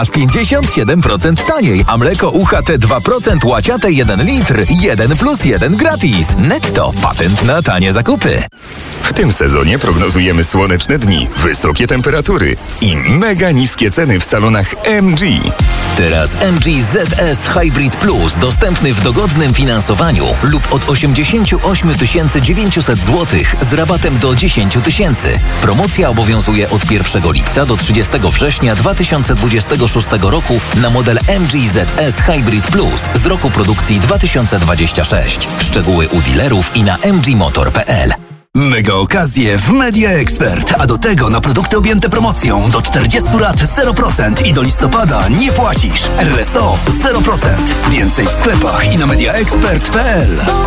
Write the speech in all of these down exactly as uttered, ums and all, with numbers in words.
Aż pięćdziesiąt siedem procent taniej, a mleko U H T dwa procent łaciate jeden litr, jeden plus jeden gratis. Netto, patent na tanie zakupy. W tym sezonie prognozujemy słoneczne dni, wysokie temperatury i mega niskie ceny w salonach M G. Teraz M G Z S Hybrid Plus dostępny w dogodnym finansowaniu lub od osiemdziesiąt osiem tysięcy dziewięćset złotych z rabatem do dziesięć tysięcy. Promocja obowiązuje od pierwszego lipca do trzydziestego września dwa tysiące dwudziestego szóstego roku na model M G Z S Hybrid Plus z roku produkcji dwa tysiące dwudziestego szóstego. Szczegóły u dealerów i na m g motor kropka p l. Mega okazje w Media Expert, a do tego na produkty objęte promocją do czterdziestu lat zero procent i do listopada nie płacisz. R S O zero procent. Więcej w sklepach i na media expert kropka p l.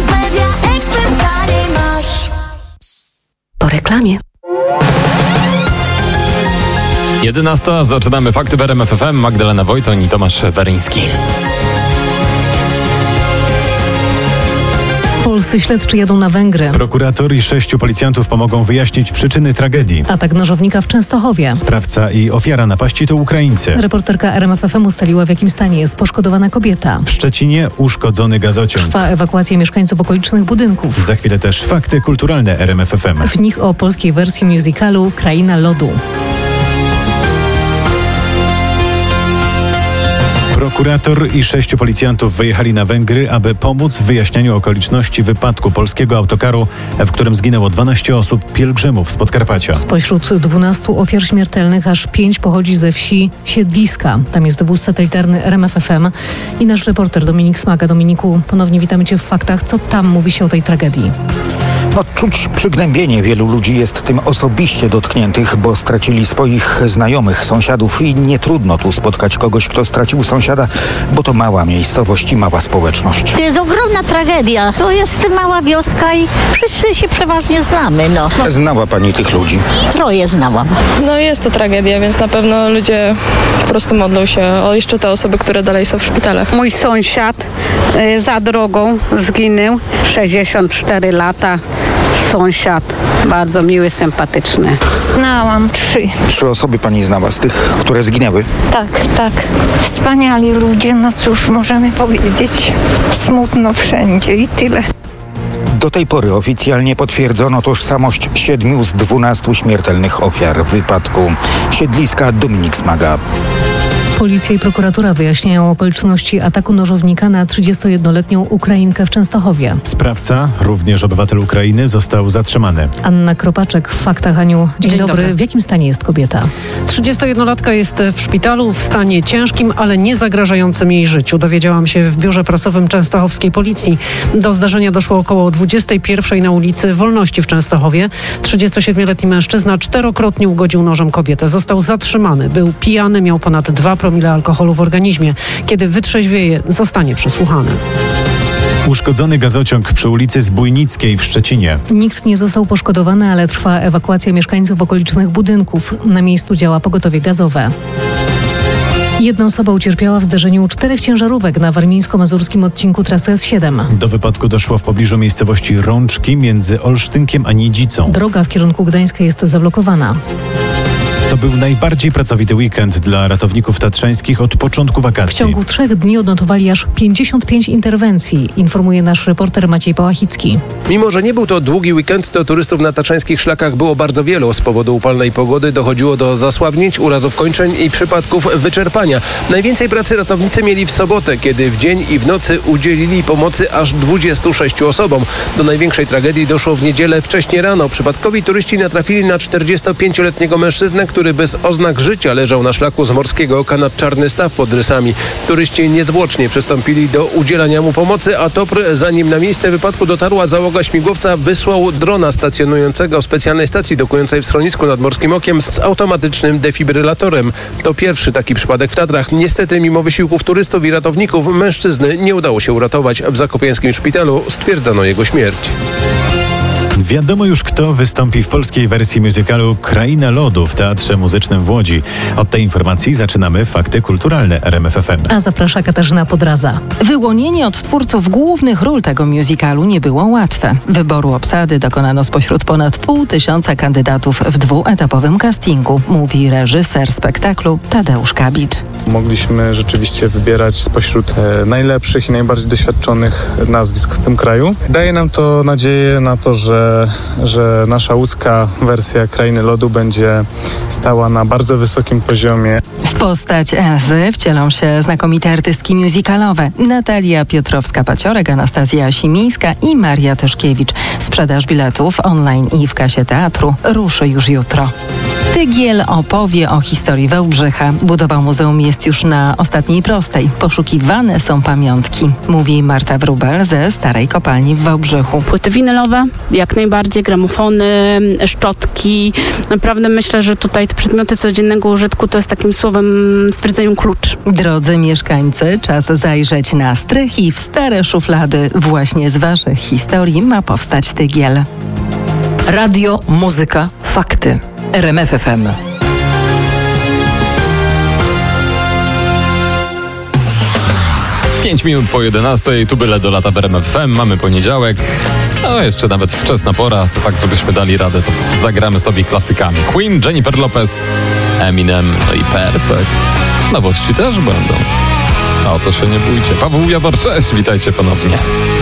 Po reklamie. jedenasta. Zaczynamy Fakty w R M F F M. Magdalena Wojtoń i Tomasz Weryński. Polscy śledczy jadą na Węgry. Prokurator i sześciu policjantów pomogą wyjaśnić przyczyny tragedii. Atak nożownika w Częstochowie. Sprawca i ofiara napaści to Ukraińcy. Reporterka R M F F M ustaliła, w jakim stanie jest poszkodowana kobieta. W Szczecinie uszkodzony gazociąg. Trwa ewakuacja mieszkańców okolicznych budynków. Za chwilę też fakty kulturalne R M F F M. W nich o polskiej wersji musicalu Kraina Lodu. Prokurator i sześciu policjantów wyjechali na Węgry, aby pomóc w wyjaśnianiu okoliczności wypadku polskiego autokaru, w którym zginęło dwanaście osób, pielgrzymów z Podkarpacia. Spośród dwunastu ofiar śmiertelnych aż pięć pochodzi ze wsi Siedliska. Tam jest wóz satelitarny R M F F M i nasz reporter Dominik Smaga. Dominiku, ponownie witamy Cię w faktach. Co tam mówi się o tej tragedii? No, czuć przygnębienie. Wielu ludzi jest tym osobiście dotkniętych, bo stracili swoich znajomych, sąsiadów i nie trudno tu spotkać kogoś, kto stracił sąsiada, bo to mała miejscowość i mała społeczność. To jest ogromna tragedia. To jest mała wioska i wszyscy się przeważnie znamy. No. no. Znała pani tych ludzi? Troje znałam. No jest to tragedia, więc na pewno ludzie po prostu modlą się o jeszcze te osoby, które dalej są w szpitalach. Mój sąsiad y, za drogą zginął, sześćdziesiąt cztery lata. Sąsiad, bardzo miły, sympatyczny. Znałam trzy. Trzy osoby pani znała z tych, które zginęły? Tak, tak. Wspaniali ludzie, no cóż możemy powiedzieć. Smutno wszędzie i tyle. Do tej pory oficjalnie potwierdzono tożsamość siedmiu z dwunastu śmiertelnych ofiar wypadku. Siedliska. Dominik Smaga. Policja i prokuratura wyjaśniają okoliczności ataku nożownika na trzydziestojednoletnią Ukrainkę w Częstochowie. Sprawca, również obywatel Ukrainy, został zatrzymany. Anna Kropaczek w Faktach. Aniu, dzień, dzień dobry. dobry. W jakim stanie jest kobieta? trzydziestojednolatka jest w szpitalu w stanie ciężkim, ale nie zagrażającym jej życiu. Dowiedziałam się w biurze prasowym częstochowskiej policji. Do zdarzenia doszło około dwudziestej pierwszej na ulicy Wolności w Częstochowie. trzydziestosiedmioletni mężczyzna czterokrotnie ugodził nożem kobietę. Został zatrzymany. Był pijany, miał ponad dwa promile alkoholu w organizmie. Kiedy wytrzeźwieje, zostanie przesłuchany. Uszkodzony gazociąg przy ulicy Zbójnickiej w Szczecinie. Nikt nie został poszkodowany, ale trwa ewakuacja mieszkańców okolicznych budynków. Na miejscu działa pogotowie gazowe. Jedna osoba ucierpiała w zdarzeniu czterech ciężarówek na warmińsko-mazurskim odcinku trasy S siedem. Do wypadku doszło w pobliżu miejscowości Rączki między Olsztynkiem a Niedzicą. Droga w kierunku Gdańska jest zablokowana. To był najbardziej pracowity weekend dla ratowników tatrzańskich od początku wakacji. W ciągu trzech dni odnotowali aż pięćdziesiąt pięć interwencji, informuje nasz reporter Maciej Pałachicki. Mimo że nie był to długi weekend, to turystów na tatrzańskich szlakach było bardzo wielu. Z powodu upalnej pogody dochodziło do zasłabnięć, urazów kończeń i przypadków wyczerpania. Najwięcej pracy ratownicy mieli w sobotę, kiedy w dzień i w nocy udzielili pomocy aż dwudziestu sześciu osobom. Do największej tragedii doszło w niedzielę wcześnie rano. Przypadkowi turyści natrafili na czterdziestopięcioletniego mężczyznę, który bez oznak życia leżał na szlaku z Morskiego Oka nad Czarny Staw pod Rysami. Turyści niezwłocznie przystąpili do udzielania mu pomocy, a T O P R, zanim na miejsce wypadku dotarła załoga śmigłowca, wysłał drona stacjonującego w specjalnej stacji dokującej w schronisku nad Morskim Okiem z automatycznym defibrylatorem. To pierwszy taki przypadek w Tatrach. Niestety, mimo wysiłków turystów i ratowników, mężczyzny nie udało się uratować. W zakopiańskim szpitalu stwierdzono jego śmierć. Wiadomo już, kto wystąpi w polskiej wersji musicalu Kraina Lodu w Teatrze Muzycznym w Łodzi. Od tej informacji zaczynamy fakty kulturalne R M F F M. A zaprasza Katarzyna Podraza. Wyłonienie od twórców głównych ról tego musicalu nie było łatwe. Wyboru obsady dokonano spośród ponad pół tysiąca kandydatów w dwuetapowym castingu, mówi reżyser spektaklu Tadeusz Kabicz. Mogliśmy rzeczywiście wybierać spośród e, najlepszych i najbardziej doświadczonych nazwisk w tym kraju. Daje nam to nadzieję na to, że, że nasza łódzka wersja Krainy Lodu będzie stała na bardzo wysokim poziomie. W postać Elzy wcielą się znakomite artystki musicalowe Natalia Piotrowska-Paciorek, Anastazja Simińska i Maria Tyszkiewicz. Sprzedaż biletów online i w kasie teatru ruszy już jutro. Tygiel opowie o historii Wałbrzycha. Budowa muzeum jest już na ostatniej prostej. Poszukiwane są pamiątki, mówi Marta Wróbel ze Starej Kopalni w Wałbrzychu. Płyty winylowe, jak najbardziej, gramofony, szczotki. Naprawdę myślę, że tutaj te przedmioty codziennego użytku to jest takim słowem, stwierdzeniem klucz. Drodzy mieszkańcy, czas zajrzeć na strych i w stare szuflady. Właśnie z waszych historii ma powstać Tygiel. Radio, muzyka, fakty. R M F F M. Pięć minut po jedenastej, tu byle do lata w R M F F M, mamy poniedziałek, no jeszcze nawet wczesna pora, to tak żebyśmy dali radę, to zagramy sobie klasykami. Queen, Jennifer Lopez, Eminem, no i Perfect. Nowości też będą. O, to się nie bójcie. Paweł Jawor, cześć, witajcie ponownie.